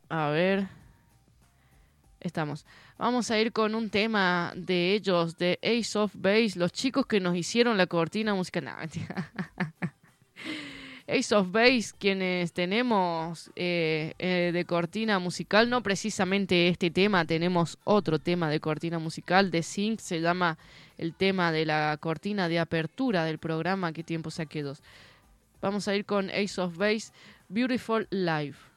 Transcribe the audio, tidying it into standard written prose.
A ver. Estamos. Vamos a ir con un tema de ellos, de Ace of Base, los chicos que nos hicieron la cortina musical. No, mentira. Ace of Base, quienes tenemos de cortina musical, no precisamente este tema, tenemos otro tema de cortina musical, de Sync, se llama el tema de la cortina de apertura del programa ¿Qué tiempo saqué 2? Vamos a ir con Ace of Base, Beautiful Life.